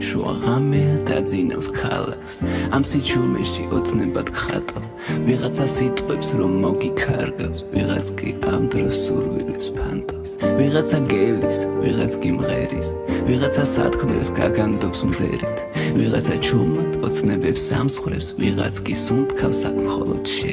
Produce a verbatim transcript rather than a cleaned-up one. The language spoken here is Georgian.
შუა ღამეა დაძინავს ქალაქს ამ სიჩუმეში ოცნებად გხატავ ვიღაცა სიტყვებს რომ მოგიქარგავს ვიღაც კი ამ დროს სურვილებს ფანტავს ვიღაცა გელის ვიღაც კი მღერის ვიღაცა სათქმელს გაგანდობს მზერით ვიღაცა ჩუმად ოცნებებს ამსხრევს ვიღაც კი სუნთქავს აქ მხოლოდ შენ